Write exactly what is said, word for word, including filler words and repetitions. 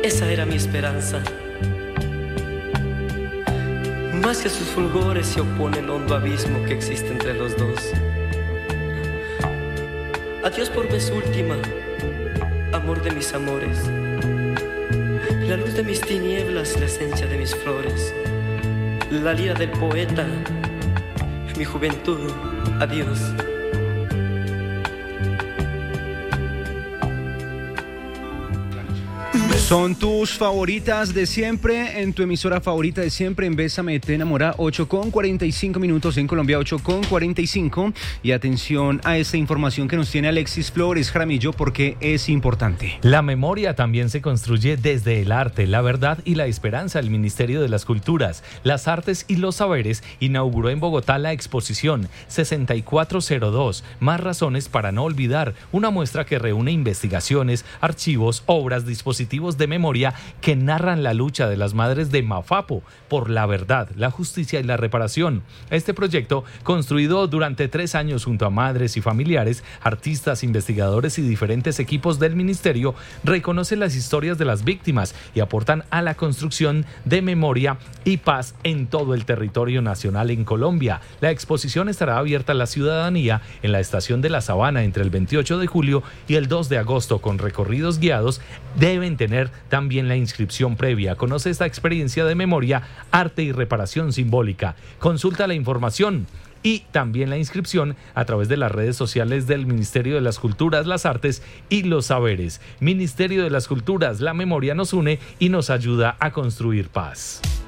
esa era mi esperanza. Más que sus fulgores se opone el hondo abismo que existe entre los dos. Adiós por vez última, amor de mis amores, la luz de mis tinieblas, la esencia de mis flores, la lira del poeta, mi juventud, adiós. Son tus favoritas de siempre, en tu emisora favorita de siempre, en Bésame, te enamora, ocho con cuarenta y cinco minutos en Colombia, ocho con cuarenta y cinco. Y atención a esta información que nos tiene Alexis Flores Jaramillo, porque es importante. La memoria también se construye desde el arte, la verdad y la esperanza. El Ministerio de las Culturas, las Artes y los Saberes inauguró en Bogotá la exposición sesenta y cuatro cero dos, Más razones para no olvidar, una muestra que reúne investigaciones, archivos, obras, dispositivos de memoria que narran la lucha de las madres de Mafapo por la verdad, la justicia y la reparación. Este proyecto, construido durante tres años junto a madres y familiares, artistas, investigadores y diferentes equipos del ministerio, reconoce las historias de las víctimas y aportan a la construcción de memoria y paz en todo el territorio nacional en Colombia. La exposición estará abierta a la ciudadanía en la estación de La Sabana entre el veintiocho de julio y el dos de agosto, con recorridos guiados. Deben tener también la inscripción previa. Conoce esta experiencia de memoria, arte y reparación simbólica. Consulta la información y también la inscripción a través de las redes sociales del Ministerio de las Culturas, las Artes y los Saberes. Ministerio de las Culturas, la memoria nos une y nos ayuda a construir paz.